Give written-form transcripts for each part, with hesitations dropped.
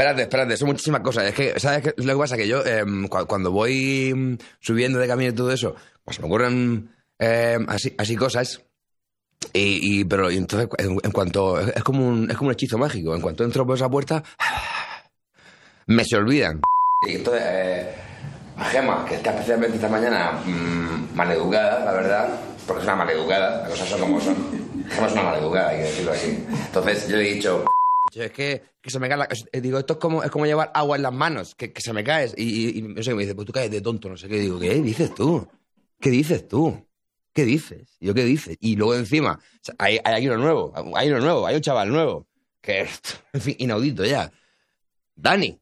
espérate, son muchísimas cosas. Es que, ¿sabes qué? Lo que pasa? Que yo, cuando voy subiendo de camino y todo eso, pues me ocurren así cosas. Pero entonces, en cuanto... Es como un hechizo mágico. En cuanto entro por esa puerta, me se olvidan. Y entonces, a Gemma, que está especialmente esta mañana maleducada, la verdad, porque es una maleducada, las cosas son como son. Gemma es una maleducada, hay que decirlo así. Entonces yo le he dicho... Es que se me cae digo, esto es como llevar agua en las manos, que se me caes. Y no sé, me dice, pues tú caes de tonto, no sé qué. Digo, ¿qué dices tú? ¿Qué dices tú? ¿Qué dices? Y yo, ¿qué dices? Y luego encima, o sea, hay aquí uno nuevo, hay un chaval nuevo, que es, en fin, inaudito ya. Dani,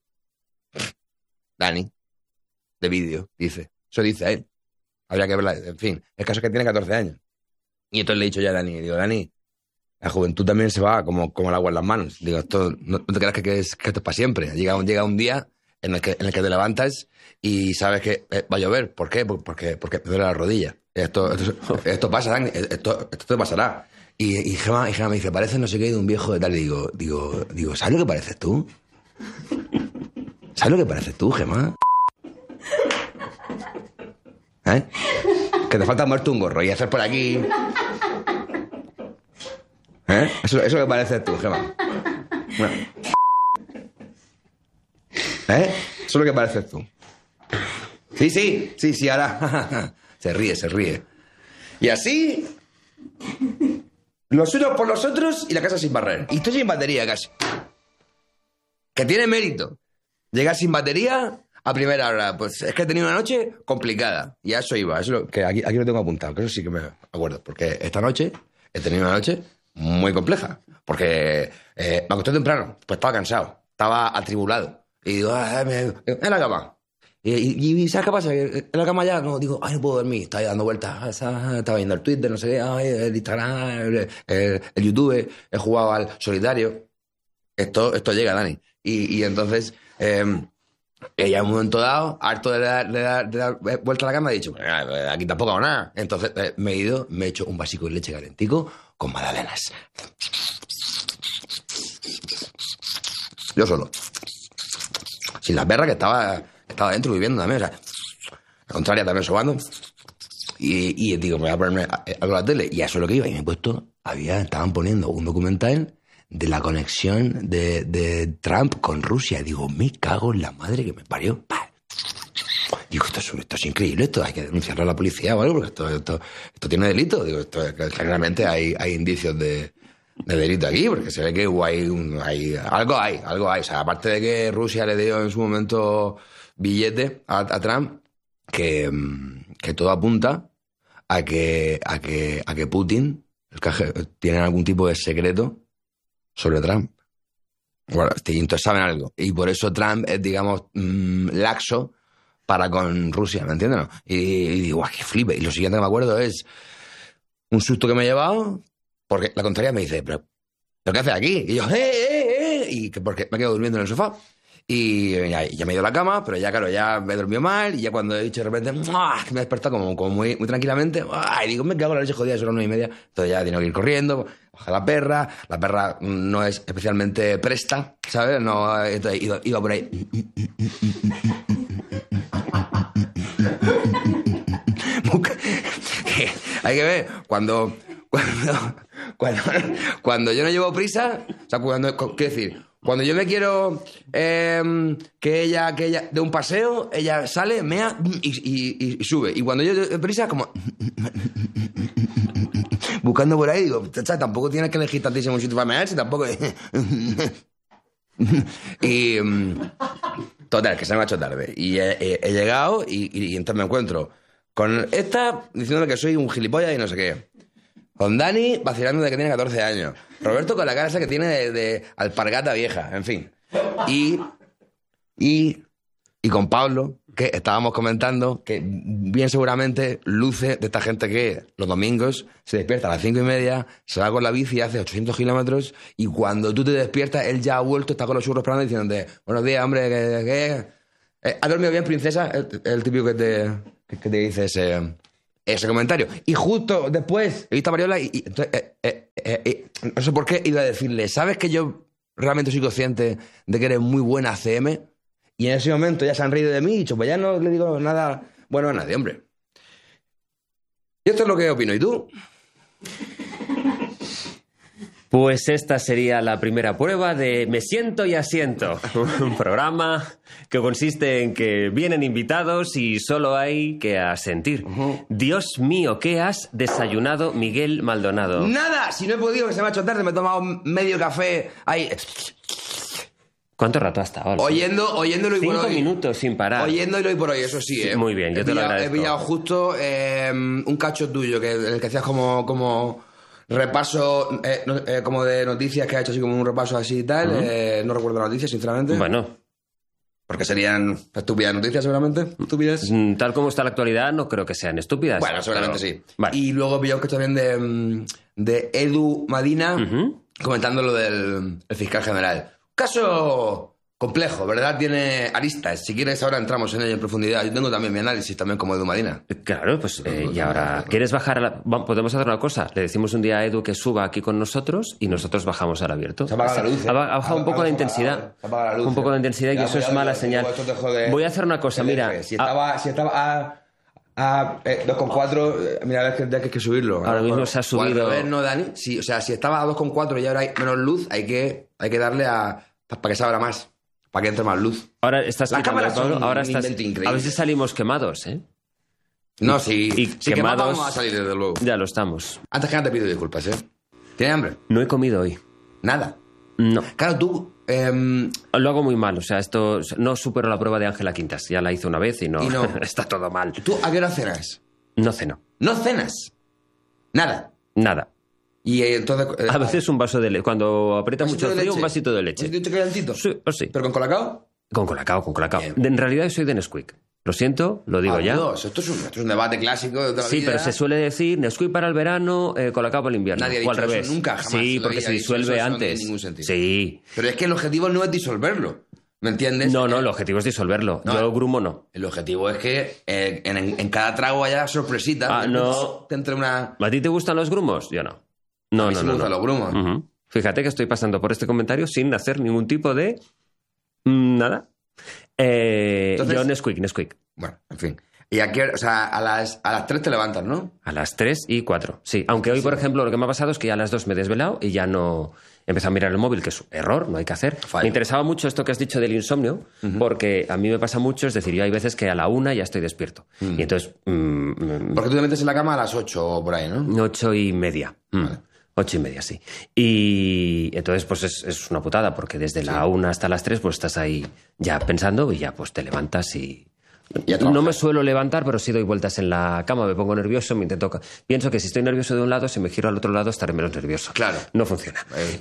de vídeo, dice. Eso dice a él. Habría que verla, en fin. El caso es que tiene 14 años. Y entonces le he dicho ya a Dani, digo, Dani, la juventud también se va como el agua en las manos. Digo, esto no te creas que esto es para siempre. Llega un día en el que te levantas y sabes que va a llover. ¿Por qué? Porque me duele la rodilla. Esto pasa, Dani, esto te pasará. Y Gemma me dice, parece no sé qué de un viejo de tal. Y digo, ¿sabes lo que pareces tú? ¿Sabes lo que pareces tú, Gemma? ¿Eh? Que te falta muerte un gorro y hacer por aquí... ¿Eh? Eso que pareces tú, Gemma. Bueno. ¿Eh? Eso es lo que pareces tú. Sí, ahora... Se ríe. Y así... Los unos por los otros y la casa sin barrer. Y estoy sin batería casi. Que tiene mérito. Llegar sin batería a primera hora. Pues es que he tenido una noche complicada. Y a eso iba. Eso es lo que aquí lo tengo apuntado. Que eso sí que me acuerdo. Porque esta noche he tenido una noche muy compleja. Porque me acosté temprano. Pues estaba cansado. Estaba atribulado. Y digo, en la cama. Y ¿sabes qué pasa? En la cama ya no digo, no puedo dormir. Estaba ahí dando vueltas. Estaba viendo el Twitter, no sé qué. El Instagram, el YouTube. He jugado al solitario. Esto llega, Dani. Y entonces... ella en un momento dado, harto de dar vuelta a la cama, ha dicho, aquí tampoco hago nada. Entonces me he hecho un vasico de leche calentico con magdalenas. Yo solo. Sin la perra que estaba dentro viviendo también, o sea, la contraria también sobando. Y digo, me voy a ponerme a la tele. Y a eso es lo que iba. Y me he puesto, estaban poniendo un documental de la conexión de Trump con Rusia. Y digo, me cago en la madre que me parió. Digo, esto es increíble, esto hay que denunciarlo a la policía o algo, porque esto tiene delito. Digo, generalmente hay indicios de delito aquí, porque se ve que algo hay. O sea, aparte de que Rusia le dio en su momento billete a Trump, que todo apunta a que Putin tiene algún tipo de secreto sobre Trump. Bueno, entonces saben algo. Y por eso Trump es, digamos, laxo para con Rusia, ¿me entiendes? ¿No? Y digo, ¡guau, qué flipe! Y lo siguiente que me acuerdo es un susto que me he llevado, porque la contraria me dice, ¿pero qué haces aquí? Y yo, y porque me quedo durmiendo en el sofá. Y ya me he ido a la cama, pero ya, claro, ya me he dormido mal. Y ya cuando he dicho de repente, que me he despertado como muy, muy tranquilamente. Y digo, me cago en la leche jodida, son las 9:30. Entonces ya tengo que ir corriendo, baja la perra. La perra no es especialmente presta, ¿sabes? No, entonces iba por ahí. Hay que ver, cuando yo no llevo prisa, o sea, quiero decir, cuando yo me quiero que ella de un paseo, ella sale, mea y sube. Y cuando yo de prisa, como buscando por ahí, digo, tampoco tienes que elegir tantísimo sitio para mearse, tampoco. Y total, que se me ha hecho tarde. Y he llegado y entonces me encuentro con esta diciéndome que soy un gilipollas y no sé qué. Con Dani vacilando de que tiene 14 años. Roberto con la cara esa que tiene de alpargata vieja, en fin. Y con Pablo, que estábamos comentando que bien seguramente luce de esta gente que los domingos se despierta a las 5:30, se va con la bici, hace 800 kilómetros y cuando tú te despiertas, él ya ha vuelto, está con los churros esperando diciéndote, buenos días, hombre, ¿qué? ¿Has dormido bien, princesa? El típico que te dice ese comentario. Y justo después he visto a Mariola y entonces, no sé por qué iba a decirle, ¿sabes que yo realmente soy consciente de que eres muy buena CM. Y en ese momento ya se han reído de mí y dicho, pues ya no le digo nada bueno a nadie, hombre. Y esto es lo que opino. ¿Y tú? Pues esta sería la primera prueba de Me siento y asiento, un programa que consiste en que vienen invitados y solo hay que asentir. Dios mío, ¿qué has desayunado, Miguel Maldonado? Nada, si no he podido, que se me ha hecho tarde, me he tomado medio café ahí. ¿Cuánto rato has estado? Oyéndolo y por 5 hoy. minutos sin parar. Oyéndolo y por hoy, eso sí, ¿eh? Muy bien, yo te lo agradezco. He pillado justo un cacho tuyo, en el que hacías como repaso, como de noticias, que ha hecho así como un repaso así y tal. No recuerdo las noticias, sinceramente. Bueno, Porque serían estúpidas noticias, seguramente. Estúpidas. tal como está la actualidad, no creo que sean estúpidas. Bueno, seguramente pero- sí. Vale. Y luego pillado que también de Edu Madina comentando lo del el fiscal general. Caso complejo, ¿verdad? Tiene aristas. Si quieres, ahora entramos en ello en profundidad. Yo tengo también mi análisis, también como Edu Madina. Claro, pues y ahora, ¿quieres bajar a la... Podemos hacer una cosa, le decimos un día a Edu que suba aquí con nosotros y nosotros bajamos al abierto. Se apaga la luz. Ha bajado un poco la intensidad. Se apaga la luz. Un poco de intensidad y Ya, eso es ya, mala ya, señal. esto te jode Voy a hacer una cosa, el mira. F. Si estaba a 2,4, mira, ves que hay que subirlo. Ahora mismo se ha subido- O al revés, no, Dani. Si estaba a 2,4 y ahora hay menos luz, hay que darle para que se abra más. Para que entre más luz. Ahora estás Las quitando, cámaras son Pablo, ahora un estás... invento increíble. A veces salimos quemados, ¿eh? No, sí. y Sí, que quemados- vamos a salir, desde luego. Ya lo estamos. Antes que nada te pido disculpas, ¿eh? ¿Tienes hambre? No he comido hoy. Nada. No. Claro, tú... Lo hago muy mal, o sea, esto no supero la prueba de Ángela Quintas. Ya la hice una vez y no, Y no. está todo mal. ¿Tú a qué hora cenas? No ceno. No cenas. Nada. Nada. Y entonces... A veces un vaso de leche. Cuando aprieta mucho el frío, un vasito de leche. ¿Un vasito calentito? Sí, pues sí. ¿Pero con colacao? Con colacao. Bien. En realidad soy de Nesquik. Lo siento, lo digo ya. Dos. Esto es un debate clásico de toda la Sí, vida. pero se suele decir Nesquik para el verano, colacao para el invierno. Nadie ha o al dicho eso revés. nunca, jamás. Sí, Nadie porque ha se dicho disuelve eso, no antes. tiene ningún sentido. Sí. Pero es que el objetivo no es disolverlo. ¿Me entiendes? No, el objetivo es disolverlo. No. Yo grumo no. El objetivo es que en cada trago haya sorpresita. Ah, no. Te entre una... ¿A ti te gustan los grumos? Yo no. No, A mí no, sí no. me gustan no. los grumos. Ujú. Fíjate que estoy pasando por este comentario sin hacer ningún tipo de... nada. Entonces- Yo Nesquik. Bueno, en fin. Y aquí, o sea, a las 3 te levantas, ¿no? A las 3 y 4. Sí, aunque hoy, por ejemplo, lo que me ha pasado es que ya a las 2 me he desvelado y ya no... He empezado a mirar el móvil, que es un error, no hay que hacer. Fallo. Me interesaba mucho esto que has dicho del insomnio, porque a mí me pasa mucho, es decir, yo hay veces que a la 1 ya estoy despierto. Y entonces... Porque tú te metes en la cama a las 8 o por ahí, ¿no? 8:30. 8:30, sí. Y entonces, pues es una putada, porque desde la 1 hasta las 3, pues estás ahí ya pensando y ya pues te levantas y... Y a trabajar. No me suelo levantar, pero sí doy vueltas en la cama, me pongo nervioso, me intento... Pienso que si estoy nervioso de un lado, si me giro al otro lado, estaré menos nervioso. Claro. No funciona.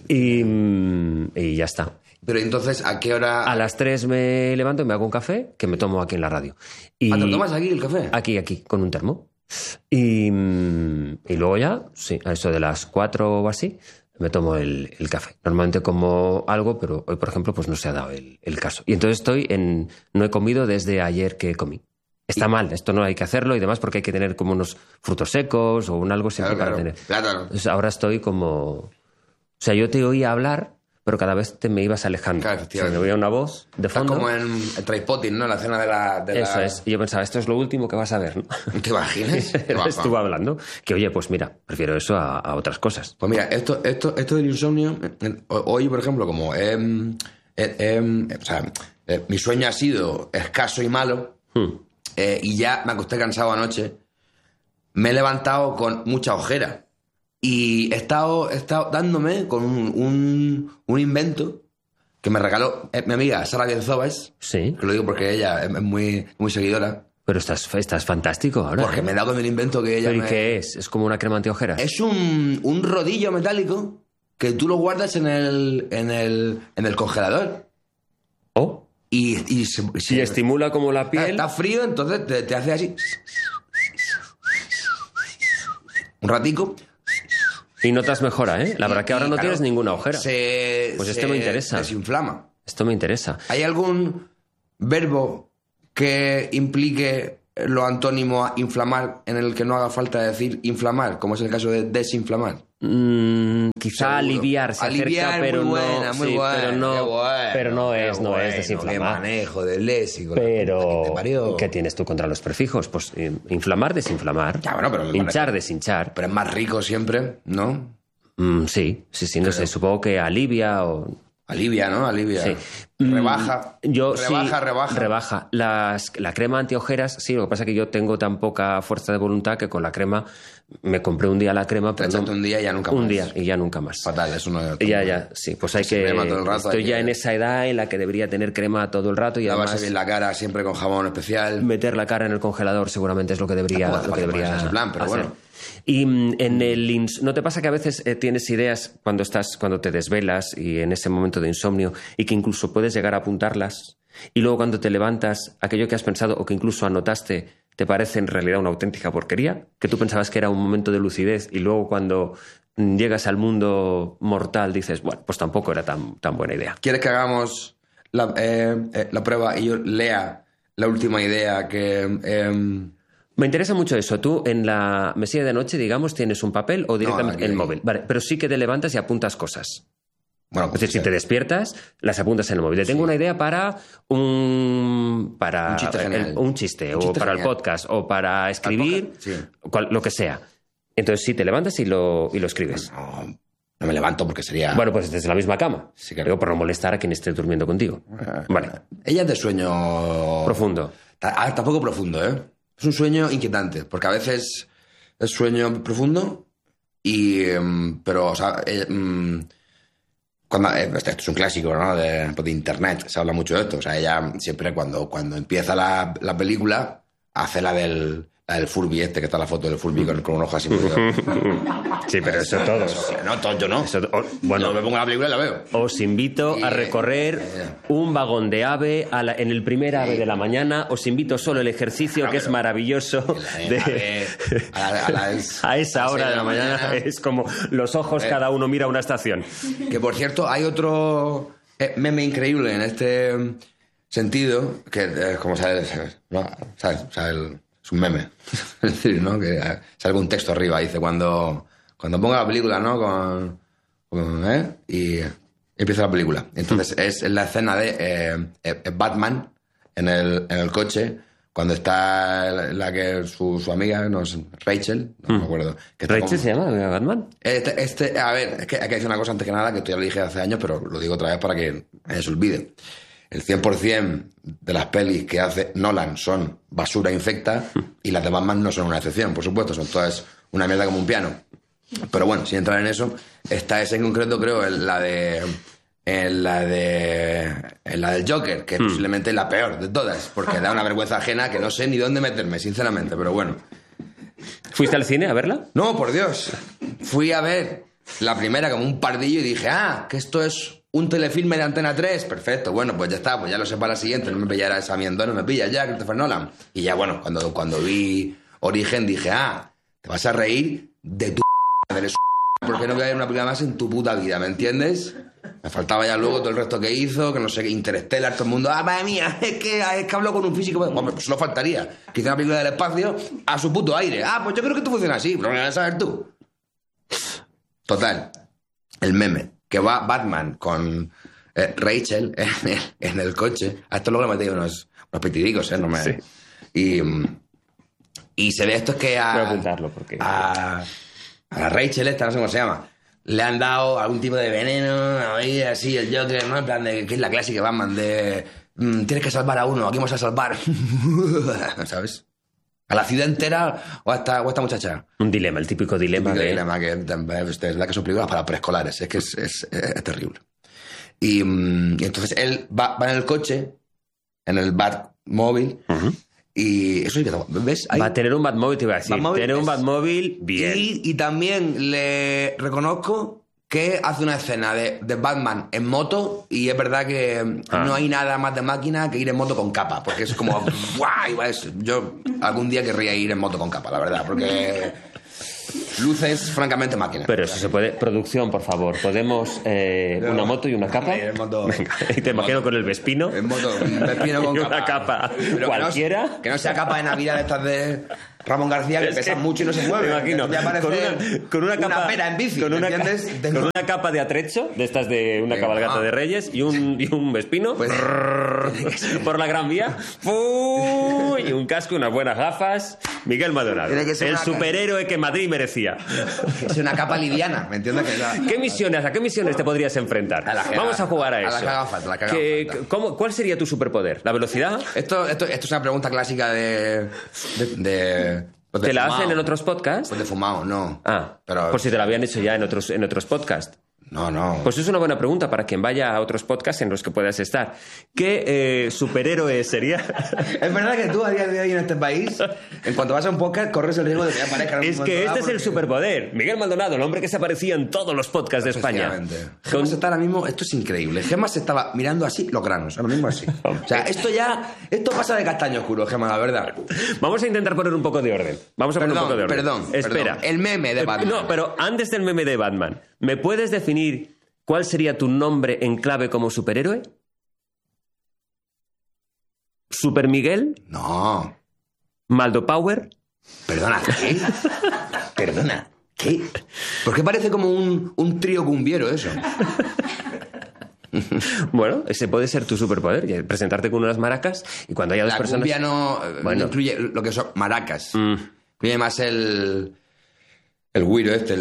Y ya está. Pero entonces, ¿a qué hora...? A las 3 me levanto y me hago un café, que me tomo aquí en la radio. Y ¿Te lo tomas aquí el café? Aquí, con un termo. Y luego ya, sí, a eso de las 4 o así, me tomo el café. Normalmente como algo, pero hoy, por ejemplo, pues no se ha dado el caso. Y entonces no he comido desde ayer que comí. Está mal, esto no hay que hacerlo y demás porque hay que tener como unos frutos secos o un algo siempre Claro, para claro. tener. Plátano. Entonces ahora estoy como... O sea, yo te oía hablar, pero cada vez te me ibas alejando. Claro, O sea, efectivamente. me oía una voz de Estás fondo. como en el Trainspotting, ¿no? La escena de la... Eso es. Y yo pensaba, esto es lo último que vas a ver, ¿no? ¿Te imaginas? Estuvo hablando. Que oye, pues mira, prefiero eso a otras cosas. Pues mira, esto del insomnio, hoy, por ejemplo, como o sea, mi sueño ha sido escaso y malo, y ya me acosté cansado anoche, me he levantado con mucha ojera. Y he estado dándome con un invento que me regaló mi amiga Sara Bienzovas, Sí. que lo digo porque ella es muy, muy seguidora, Pero estás fantástico ahora. porque ¿eh? me he dado con el invento que ella ¿Pero y me... qué es? ¿Es como una crema antiojeras? Es un rodillo metálico que tú lo guardas en el congelador. ¿Oh? Y Si estimula como la piel... está frío, entonces te hace así. Un ratico. Y notas mejora, ¿eh? La verdad que ahora no claro, tienes ninguna ojera. Pues esto me interesa. Desinflama. Esto me interesa. ¿Hay algún verbo que implique lo antónimo a inflamar en el que no haga falta decir inflamar, como es el caso de desinflamar? Quizá Seguro. aliviar se Aliviar, acerca, pero muy buena, no, muy sí, buena, pero no, qué bueno, pero no qué es bueno, desinflamar. Qué manejo del léxico. Pero, Pero ¿qué tienes tú contra los prefijos? Pues inflamar, desinflamar. Ya, bueno, pero me hinchar, parece- deshinchar. Pero es más rico siempre, ¿no? Sí, no sé, supongo que alivia o... Alivia, ¿no? Alivia. Sí. Rebaja. Yo rebaja, sí, rebaja. rebaja. La crema antiojeras, sí, lo que pasa es que yo tengo tan poca fuerza de voluntad que con la crema me compré un día la crema, Te pero echaste un día y ya nunca un más. día y ya nunca más. Fatal, eso no es... Ya, sí, pues hay Sin que... crema todo el rato, Estoy hay ya que- en esa edad en la que debería tener crema todo el rato y Lavarse además bien la cara siempre con jabón especial. meter la cara en el congelador seguramente es lo que debería, Tampoco hace lo que falta debería ponerse ese plan, pero hacer. bueno. Y ¿no te pasa que a veces tienes ideas cuando te desvelas y en ese momento de insomnio y que incluso puedes llegar a apuntarlas y luego cuando te levantas aquello que has pensado o que incluso anotaste te parece en realidad una auténtica porquería? Que tú pensabas que era un momento de lucidez y luego cuando llegas al mundo mortal dices, bueno, pues tampoco era tan buena idea. ¿Quieres que hagamos la prueba y yo lea la última idea que... Me interesa mucho eso. Tú en la mesilla de noche, digamos, tienes un papel o directamente aquí- el móvil. Vale, pero sí que te levantas y apuntas cosas. Bueno, Es decir, si te despiertas, las apuntas en el móvil. Tengo una idea para un chiste genial. un chiste, Un o chiste para genial. el podcast, o para escribir, podcast, sí. lo que sea. Entonces sí, te levantas y lo escribes. No me levanto porque sería... Bueno, pues desde la misma cama. Sí, claro. Digo, por no molestar a quien esté durmiendo contigo. Vale, Ella es de sueño... profundo. Tampoco profundo, ¿eh? Es un sueño inquietante, porque a veces es sueño profundo y... pero, o sea... esto es un clásico, ¿no? De internet, se habla mucho de esto. O sea, ella siempre cuando empieza la película hace la del Furby este, que está la foto del Furby con un ojo así. Sí, pero eso todos. No, yo no. Bueno, Yo me pongo la película y la veo. os invito a recorrer un vagón de AVE en el primer AVE de la mañana. Os invito solo el ejercicio, que es maravilloso. A esa hora de la mañana es como los ojos, cada uno mira una estación. Que, por cierto, hay otro meme increíble en este sentido, que como sabes, ¿no? ¿Sabes? O sea, es un meme. Es decir, ¿no? Que sale un texto arriba, dice, cuando ponga la película, ¿no? Y empieza la película. Entonces es la escena de Batman en el coche, cuando está su amiga, no sé, Rachel, no me acuerdo. Que está ¿Rachel se llama Batman? A ver, es que hay que decir una cosa antes que nada, que esto ya lo dije hace años, pero lo digo otra vez para que se olvide. El 100% de las pelis que hace Nolan son basura infecta y las de Batman no son una excepción, por supuesto, son todas una mierda como un piano. Pero bueno, sin entrar en eso, esta es en concreto, creo, en la del Joker, que es posiblemente la peor de todas, porque da una vergüenza ajena que no sé ni dónde meterme, sinceramente, pero bueno. ¿Fuiste al cine a verla? No, por Dios. Fui a ver la primera como un pardillo y dije, que esto es un telefilme de Antena 3. Perfecto, bueno, pues ya está, pues ya lo sé para la siguiente. No me pillará esa miendo, no me pilla ya, Christopher Nolan. Y ya, bueno, cuando vi Origen dije, te vas a reír de tu eres porque no voy a ver una película más en tu puta vida, ¿me entiendes? Me faltaba ya luego todo el resto que hizo, que no sé qué, Interstellar, todo el mundo, madre mía, es que habló con un físico. Hombre, pues solo faltaría que hiciera una película del espacio a su puto aire. Pues yo creo que esto funciona así, pero lo vas a saber tú. Total, el meme, que va Batman con Rachel en el coche. A esto luego le metí unos petidicos, ¿eh? No me... Sí. Y se ve esto es que Voy a apuntarlo porque... a la Rachel esta, no sé cómo se llama, le han dado algún tipo de veneno, ahí así, el Joker, ¿no? En plan de, que es la clásica Batman de tienes que salvar a uno, aquí vamos a salvar, ¿sabes? ¿A la ciudad entera o a esta muchacha? Un dilema, el típico dilema. Dilema que es verdad que son películas para preescolares, es que es terrible. Y entonces él va en el coche, en el Batmóvil, y eso sí, ¿ves? Va a tener un Batmóvil, te iba a decir. Tener un Batmóvil, bien. Y también le reconozco que hace una escena de Batman en moto y es verdad que no hay nada más de máquina que ir en moto con capa, porque es como... ¡guau! Yo algún día querría ir en moto con capa, la verdad, porque... luces francamente máquinas. Pero si se puede, producción, por favor, podemos una moto y una capa. Venga, y te imagino con el Vespino. En moto, un Vespino con y una capa Pero cualquiera. Que no sea capa de Navidad de estas de Ramón García, que pesan mucho y no se mueve. Me imagino. Con una capa, pera en bici, con ¿entiendes? Con una capa de atrecho, de estas de una cabalgata de Reyes, y un Vespino Pues, por la Gran Vía. Y un casco, unas buenas gafas. Miguel Maldonado, Tiene que ser el una superhéroe que Madrid merecía. es una capa liviana, ¿me entiendes? ¿A qué misiones te podrías enfrentar? Vamos a jugar a eso. A la que haga falta, la que haga falta. ¿Cuál sería tu superpoder? ¿La velocidad? Esto es una pregunta clásica de pues de ¿Te la fumao. hacen en otros podcasts? Pues de fumado, no. Pero, por si te la habían hecho ya en otros podcasts. No. Pues es una buena pregunta para quien vaya a otros podcasts en los que puedas estar. ¿Qué superhéroe sería? Es verdad que tú a día de hoy en este país, en cuanto vas a un podcast, corres el riesgo de que aparezca en un Es momento que dado este es el porque- superpoder. Miguel Maldonado, el hombre que se aparecía en todos los podcasts de España. Efectivamente. Gemma se está ahora mismo, esto es increíble. Gemma se estaba mirando así los granos, ahora mismo así. O sea, esto pasa de castaño oscuro, Gemma, la verdad. Vamos a intentar poner un poco de orden. Vamos a poner un poco de orden. Perdón. Espera. El meme de Batman. No, pero antes del meme de Batman, ¿me puedes definir cuál sería tu nombre en clave como superhéroe? ¿Super Miguel? No. ¿Maldo Power? Perdona, ¿qué? Perdona, ¿qué? ¿Por qué parece como un trío cumbiero eso? Bueno, ese puede ser tu superpoder, presentarte con unas maracas y cuando haya dos La personas... cumbia no Bueno. incluye lo que son maracas. Incluye más el güiro este,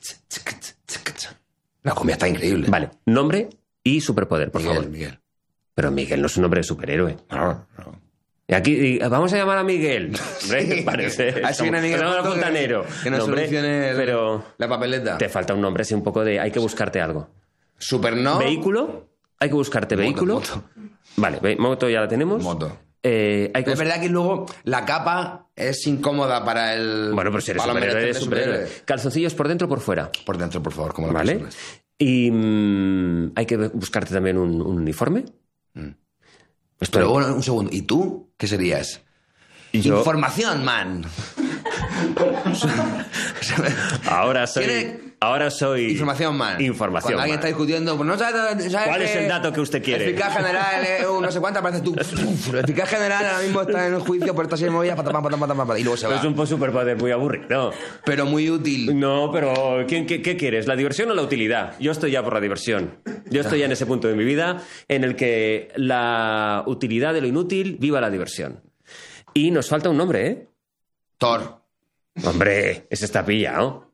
La cumbia está increíble. Vale, nombre y superpoder, por favor. Miguel. Pero Miguel no es un nombre de superhéroe. No. Y aquí vamos a llamar a Miguel. Hombre, ¿qué parece? Así viene Miguel Somos Gonzo fontanero. que nos No, hombre, solucione pero la papeleta. te falta un nombre así un poco de... Hay que buscarte algo. Super no. ¿Vehículo? Hay que buscarte vehículo. Moto. Vale, moto ya la tenemos. Moto. Hay que Es verdad que luego la capa es incómoda para el... Bueno, pero si eres para los superhéroe, eres meretrices superhéroe. superhéroes. ¿Calzoncillos por dentro o por fuera? Por dentro, por favor, como las Vale. personas. Y hay que buscarte también un uniforme. Esto- Pero bueno, un segundo. ¿Y tú? ¿Qué serías? Yo- Información, man. Ahora soy... Tiene- Ahora soy... Información, man. Información, Cuando alguien man. está discutiendo, pues no sabes ¿Cuál es que el dato que usted quiere? Eficaz general, no sé cuánta, aparece tú. Eficaz general ahora mismo está en el juicio por esta serie de movidas, patapam, y luego se va. Es un superpoder muy aburrido. Pero muy útil. No, pero ¿qué quieres? ¿La diversión o la utilidad? Yo estoy ya por la diversión. Yo estoy ya en ese punto de mi vida en el que la utilidad de lo inútil viva la diversión. Y nos falta un nombre, ¿eh? Thor. Hombre, ese está pillado.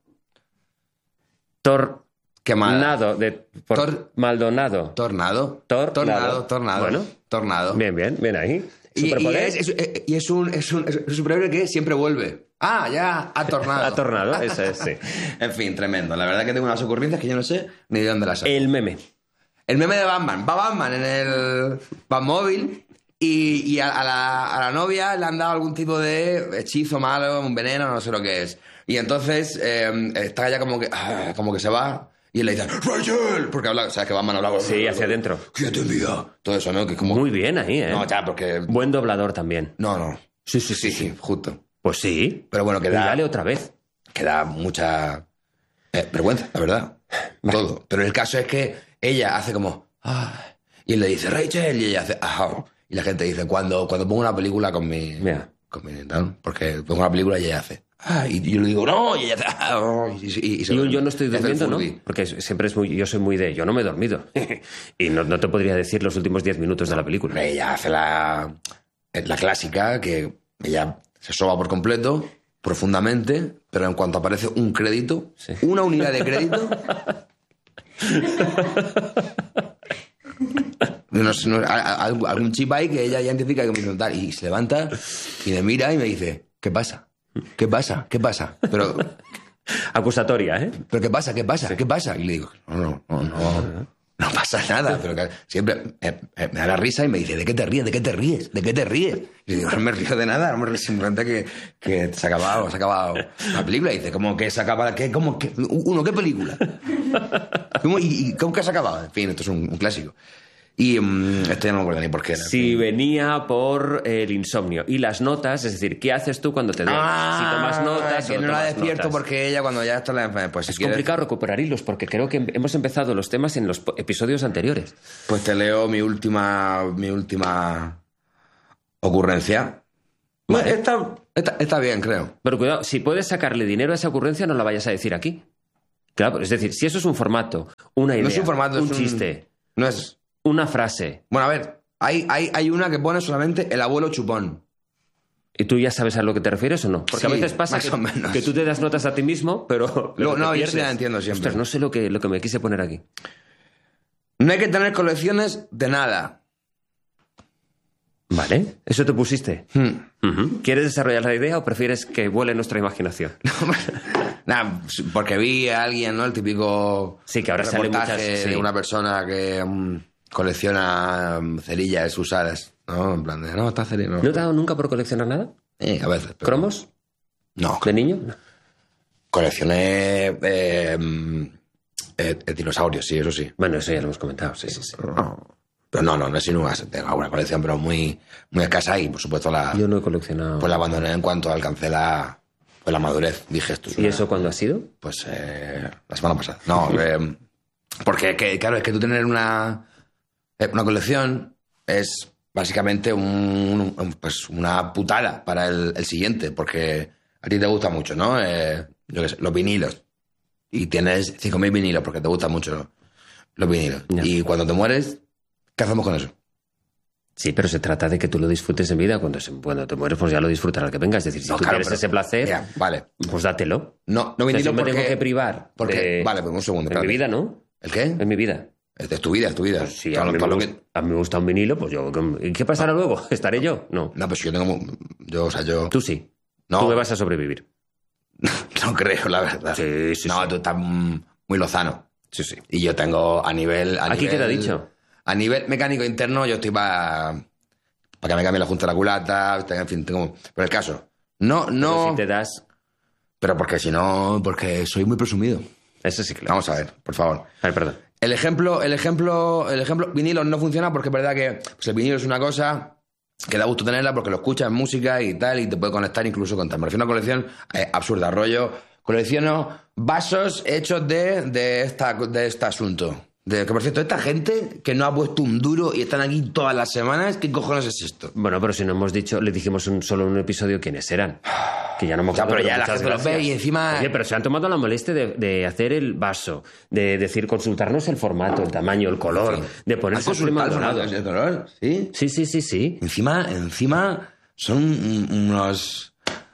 Qué mal. Tornado. Maldonado. Tornado. Tornado. Bueno. Tornado. Bien ahí. Y Superpoder. es un superhéroe que siempre vuelve. Ah, ya, ha tornado. Ha tornado, eso es, sí. En fin, tremendo. La verdad que tengo unas ocurrencias que yo no sé ni de dónde las saco. El meme. El meme de Batman. Va Batman en el Batmóvil y a la novia le han dado algún tipo de hechizo malo, un veneno, no sé lo que es. Y entonces está ya como que se va y él le dice ¡Rachel! Porque habla, o sea, que Batman habla... Sí, hacia adentro. ¿Qué te envía? Todo eso, ¿no? Que es como... Muy bien ahí, ¿eh? No, ya, porque... Buen doblador también. No. Sí, justo. Pues sí. Pero bueno, que Y da... dale otra vez. Que da mucha vergüenza, la verdad. Todo. Pero el caso es que ella hace como... y él le dice, Rachel, y ella hace... Y la gente dice, cuando pongo una película con mi... Mira. ¿no? Porque pongo una película y ella hace... y yo le digo, no, y ella hace... y Yo no estoy hace el durmiendo, ¿no? Furby. Porque siempre yo soy muy de... Yo no me he dormido. Y no te podría decir los últimos 10 minutos de la película. Ella hace la clásica, que ella se soba por completo, profundamente, pero en cuanto aparece un crédito, Sí. una unidad de crédito... algún chip ahí que ella identifica que me dice tal, y se levanta y me mira y me dice, ¿qué pasa? ¿Qué pasa? ¿Qué pasa? Pero Acusatoria, ¿eh? ¿qué pasa? ¿Qué pasa? ¿Qué pasa? Y le digo, no pasa nada, pero que siempre me da la risa y me dice, ¿de qué te ríes? ¿De qué te ríes? ¿De qué te ríes? Y le digo, no me río de nada, no me río, simplemente que se ha acabado la película. Y dice, ¿cómo que se acaba? ¿Qué película? ¿Cómo que se ha acabado? En fin, esto es un clásico. Y esto ya no me acuerdo ni por qué era. Si venía por el insomnio. Y las notas, es decir, ¿qué haces tú cuando te duermes? Si tomas notas que o no tomas la despierto notas. porque ella cuando ya está la enfermedad, pues si Es quieres, complicado recuperar hilos porque creo que hemos empezado los temas en los episodios anteriores. pues te leo mi última ocurrencia. Vale. Está bien, creo. Pero cuidado, si puedes sacarle dinero a esa ocurrencia, no la vayas a decir aquí. Claro, es decir, si eso es un formato, una idea, No es un formato, un es chiste, No es... una frase, Bueno, a ver, hay una que pone solamente el abuelo chupón. ¿y tú ya sabes a lo que te refieres o no? Porque Sí, a veces pasa más o menos. que tú te das notas a ti mismo, pero... No, te yo sí pierdes. la entiendo siempre. Ostras, no sé lo que me quise poner aquí. No hay que tener colecciones de nada. Vale, ¿eso te pusiste? Ujú. ¿Quieres desarrollar la idea o prefieres que vuele nuestra imaginación? Nada, porque vi a alguien, ¿no? El típico Sí, que ahora sale reportaje muchas... sí. de una persona que colecciona cerillas usadas, ¿no? En plan de, no, está cerilla, no. ¿No te ha dado nunca por coleccionar nada? A veces. pero- ¿Cromos? No, ¿De niño? coleccioné dinosaurios, sí, eso sí. Bueno, eso ya lo hemos comentado, sí. Pero no es inútil. Tengo alguna colección, pero muy, muy escasa y, por supuesto, Yo no he coleccionado... pues la abandoné en cuanto alcancé la madurez. Dije esto. es ¿Y una- eso cuándo ha sido? Pues la semana pasada. No, porque, claro, es que tú tener una colección es básicamente pues una putada para el siguiente, porque a ti te gusta mucho, ¿no? Yo qué sé, los vinilos. Y tienes 5.000 vinilos porque te gustan mucho los vinilos. Ya. Y cuando te mueres, ¿qué hacemos con eso? Sí, pero se trata de que tú lo disfrutes en vida. Cuando te mueres, pues ya lo disfrutarás que venga. Es decir, si No, tú claro, quieres pero- ese placer, Ya, vale. pues dátelo. No O sea, vinilo si me porque... tengo que privar porque vale, pues un segundo. en mi espérate. vida, ¿no? ¿El qué? En mi vida. Es tu vida, es tu vida. Pues sí, Todo a mí, todo me lo gusta, a mí me gusta un vinilo, pues yo... ¿Y qué pasará luego? ¿Estaré yo? No. No, pues yo tengo... Yo Tú sí. No. Tú me vas a sobrevivir. no creo, la verdad. Sí, sí, No, sí. tú estás muy lozano. Sí, sí. Y yo tengo a nivel... ¿Aquí qué te ha dicho? A nivel mecánico interno yo estoy para que me cambie la junta de la culata, en fin, tengo... Pero el caso, no... Pero si te das... Pero porque si no... Porque soy muy presumido. Eso sí que lo... Vamos a ver, por favor. A ver, perdón. El ejemplo, vinilo no funciona porque es verdad que pues el vinilo es una cosa que da gusto tenerla porque lo escuchas en música y tal, y te puede conectar incluso con tal. Me refiero a una colección absurda, rollo. Colecciono vasos hechos de este asunto. Que por cierto, esta gente que no ha puesto un duro y están aquí todas las semanas, ¿qué cojones es esto? Bueno, pero si no hemos dicho, le dijimos solo en un episodio quiénes eran. Que ya no me Ya, acuerdo. pero ya la muchas gente lo ve gracias. y encima... Oye, pero se han tomado la molestia de hacer el vaso, de decir, consultarnos el formato, el tamaño, el color, de ¿Has ponerse consultado dorados. el color? ¿Sí? Sí. Encima son unos...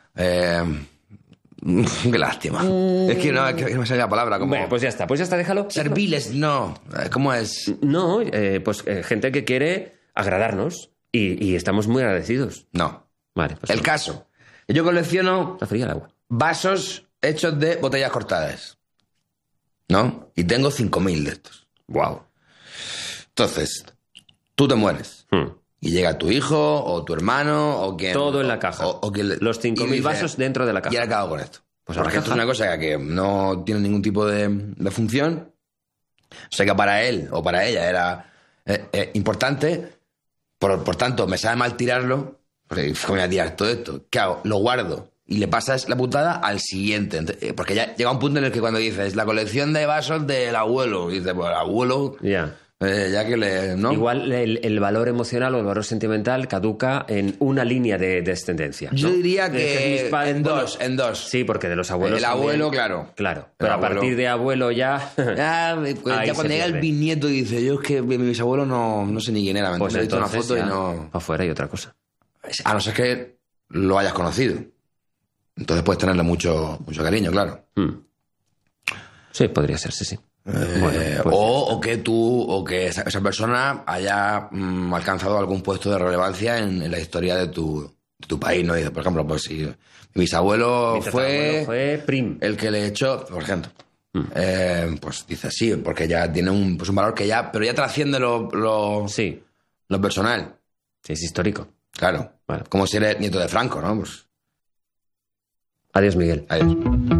qué lástima. Es que no me sale la palabra. Como... Bueno, pues ya está, déjalo. Serviles, no. ¿Cómo es? No, pues gente que quiere agradarnos y estamos muy agradecidos. No. Vale, pues El no. caso. Yo colecciono Está fría el agua. vasos hechos de botellas cortadas. ¿No? Y tengo 5.000 de estos. Wow. Entonces, tú te mueres. Y llega tu hijo o tu hermano o quien... Todo en la caja. O quien Los 5.000 y dice, vasos dentro de la caja. ¿Y ahora qué hago con esto? Pues a la porque esto es caja. una cosa que no tiene ningún tipo de función. Sé que para él o para ella era importante. Por tanto, me sabe mal tirarlo. Porque ¿cómo voy a tirar todo esto? ¿Qué hago? Lo guardo. Y le pasas la putada al siguiente. Porque ya llega un punto en el que cuando dices la colección de vasos del abuelo, y dices, pues el abuelo, Ya. ya que le... ¿no? Igual el valor emocional o el valor sentimental caduca en una línea de descendencia. ¿no? Yo diría De que mis padres- en dos. Sí, porque de los abuelos. El también- abuelo, claro. Claro. El Pero a abuelo. partir de abuelo ya. Ya, Ahí ya se cuando llega el pierde. bisnieto dice, yo es que mi bisabuelo no sé ni quién era, Pues he visto una entonces foto y ya, no... afuera hay otra cosa. A no ser que lo hayas conocido. Entonces puedes tenerle mucho cariño, claro. Sí, podría ser, sí. Bueno, pues o que esa persona haya alcanzado algún puesto de relevancia en la historia de tu país, ¿no? Dice, por ejemplo, pues si mi bisabuelo mi tatarabuelo fue prim. el que le echó, por ejemplo, pues dice sí, porque ya tiene un valor que ya, pero ya trasciende lo Sí, personal, sí, es histórico. claro. Vale. Como si eres nieto de Franco, ¿no? Pues Adiós, Miguel. adiós.